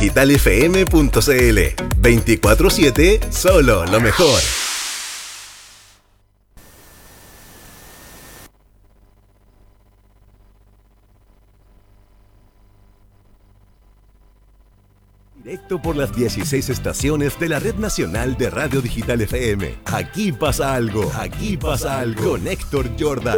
digitalfm.cl. 24/7, solo lo mejor. Directo por las 16 estaciones de la Red Nacional de Radio Digital FM. Aquí pasa algo. Aquí pasa algo. Con Héctor Jordan.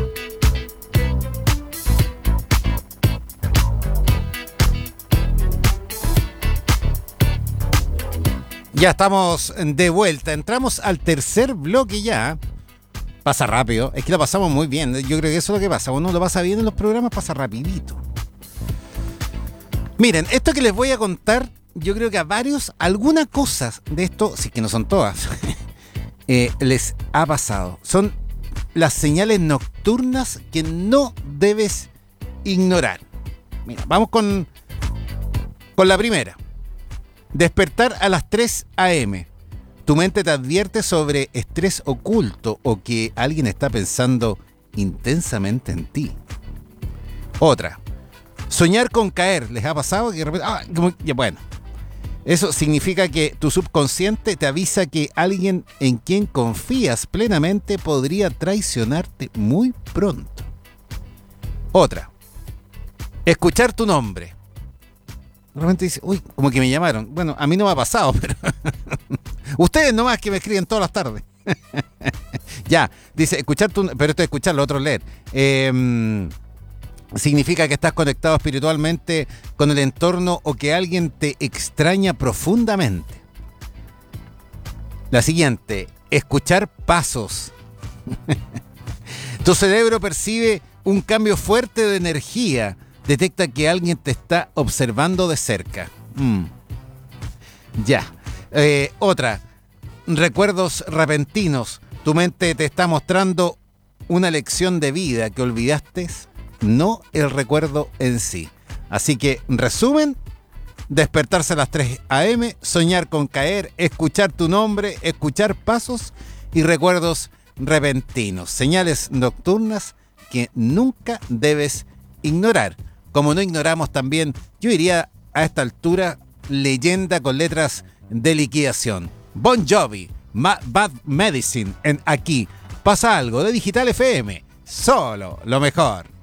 Ya estamos de vuelta. Entramos al tercer bloque ya. Pasa rápido. Es que lo pasamos muy bien. Yo creo que eso es lo que pasa. Uno lo pasa bien en los programas, pasa rapidito. Miren, esto que les voy a contar, yo creo que a varios, algunas cosas de esto, sí que no son todas, les ha pasado. Son las señales nocturnas que no debes ignorar. Mira, vamos con la primera. Despertar a las 3 a.m. Tu mente te advierte sobre estrés oculto o que alguien está pensando intensamente en ti. Otra. Soñar con caer. ¿Les ha pasado? Que de repente, bueno. Eso significa que tu subconsciente te avisa que alguien en quien confías plenamente podría traicionarte muy pronto. Otra. Escuchar tu nombre. De repente dice, uy, como que me llamaron. Bueno, a mí no me ha pasado, pero ustedes nomás que me escriben todas las tardes. Ya, dice, escuchar tu... Pero esto es escuchar, lo otro es leer. Significa que estás conectado espiritualmente con el entorno o que alguien te extraña profundamente. La siguiente, escuchar pasos. Tu cerebro percibe un cambio fuerte de energía. Detecta que alguien te está observando de cerca. Ya. Otra, recuerdos repentinos. Tu mente te está mostrando una lección de vida que olvidaste, no el recuerdo en sí. Así que, resumen, despertarse a las 3 a.m., soñar con caer, escuchar tu nombre, escuchar pasos y recuerdos repentinos. Señales nocturnas que nunca debes ignorar. Como no ignoramos también, yo diría a esta altura, leyenda con letras de liquidación. Bon Jovi, Bad Medicine, en Aquí Pasa Algo de Digital FM. Solo lo mejor.